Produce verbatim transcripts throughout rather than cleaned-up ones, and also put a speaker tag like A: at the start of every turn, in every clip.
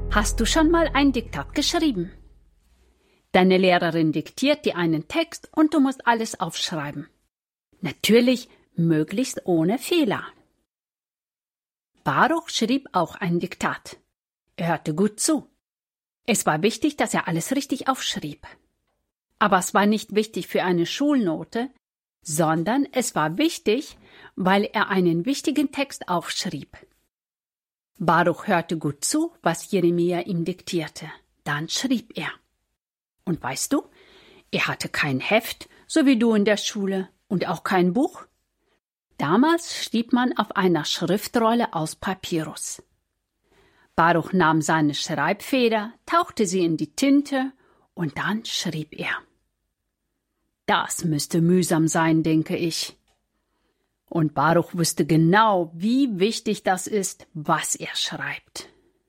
A: Hast du schon mal ein Diktat geschrieben? Deine Lehrerin diktiert dir einen Text und du musst alles aufschreiben. Natürlich möglichst ohne Fehler. Baruch schrieb auch ein Diktat. Er hörte gut zu. Es war wichtig, dass er alles richtig aufschrieb. Aber es war nicht wichtig für eine Schulnote, sondern es war wichtig, weil er einen wichtigen Text aufschrieb. Baruch hörte gut zu, was Jeremia ihm diktierte. Dann schrieb er. Und weißt du, er hatte kein Heft, so wie du in der Schule, und auch kein Buch. Damals schrieb man auf einer Schriftrolle aus Papyrus. Baruch nahm seine Schreibfeder, tauchte sie in die Tinte und dann schrieb er. Das müsste mühsam sein, denke ich. Und Baruch wusste genau, wie wichtig das ist, was er schreibt.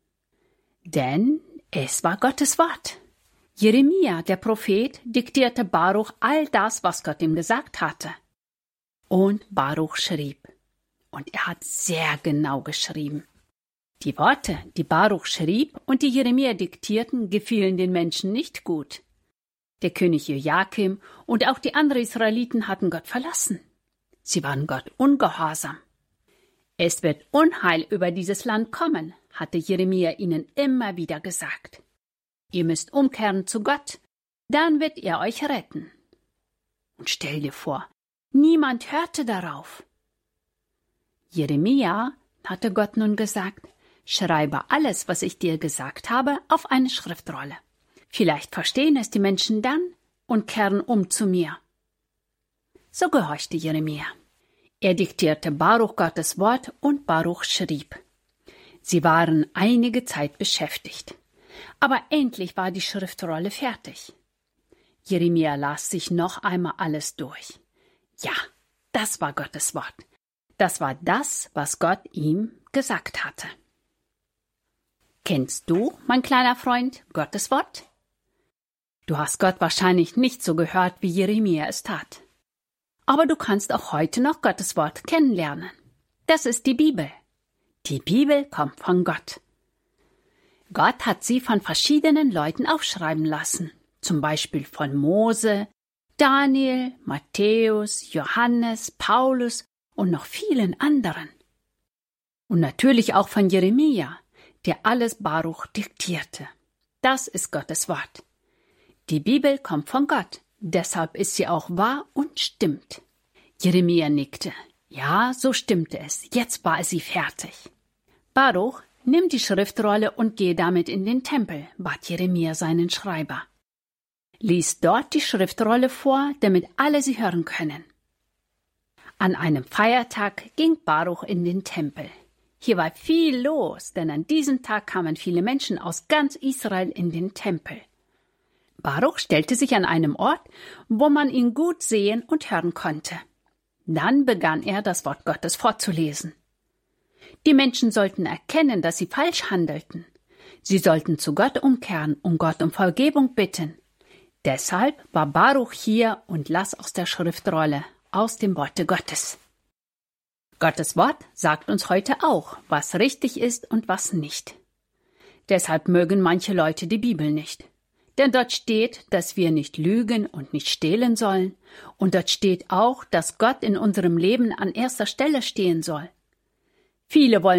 A: Denn es war Gottes Wort. Jeremia, der Prophet, diktierte Baruch all das, was Gott ihm gesagt hatte. Und Baruch schrieb. Und er hat sehr genau geschrieben. Die Worte, die Baruch schrieb und die Jeremia diktierten, gefielen den Menschen nicht gut. Der König Joachim und auch die anderen Israeliten hatten Gott verlassen. Sie waren Gott ungehorsam. Es wird Unheil über dieses Land kommen, hatte Jeremia ihnen immer wieder gesagt. Ihr müsst umkehren zu Gott, dann wird er euch retten. Und stell dir vor, niemand hörte darauf. Jeremia hatte Gott nun gesagt, schreibe alles, was ich dir gesagt habe, auf eine Schriftrolle. Vielleicht verstehen es die Menschen dann und kehren um zu mir. So gehorchte Jeremia. Er diktierte Baruch Gottes Wort und Baruch schrieb. Sie waren einige Zeit beschäftigt. Aber endlich war die Schriftrolle fertig. Jeremia las sich noch einmal alles durch. Ja, das war Gottes Wort. Das war das, was Gott ihm gesagt hatte. Kennst du, mein kleiner Freund, Gottes Wort? Du hast Gott wahrscheinlich nicht so gehört, wie Jeremia es tat. Aber du kannst auch heute noch Gottes Wort kennenlernen. Das ist die Bibel. Die Bibel kommt von Gott. Gott hat sie von verschiedenen Leuten aufschreiben lassen. Zum Beispiel von Mose, Daniel, Matthäus, Johannes, Paulus und noch vielen anderen. Und natürlich auch von Jeremia, der alles Baruch diktierte. Das ist Gottes Wort. Die Bibel kommt von Gott. Deshalb ist sie auch wahr und stimmt. Jeremia nickte. Ja, so stimmte es. Jetzt war sie fertig. Baruch, nimm die Schriftrolle und geh damit in den Tempel, bat Jeremia seinen Schreiber. Lies dort die Schriftrolle vor, damit alle sie hören können. An einem Feiertag ging Baruch in den Tempel. Hier war viel los, denn an diesem Tag kamen viele Menschen aus ganz Israel in den Tempel. Baruch stellte sich an einem Ort, wo man ihn gut sehen und hören konnte. Dann begann er, das Wort Gottes vorzulesen. Die Menschen sollten erkennen, dass sie falsch handelten. Sie sollten zu Gott umkehren und Gott um Vergebung bitten. Deshalb war Baruch hier und las aus der Schriftrolle, aus dem Worte Gottes. Gottes Wort sagt uns heute auch, was richtig ist und was nicht. Deshalb mögen manche Leute die Bibel nicht. Denn dort steht, dass wir nicht lügen und nicht stehlen sollen. Und dort steht auch, dass Gott in unserem Leben an erster Stelle stehen soll. Viele wollen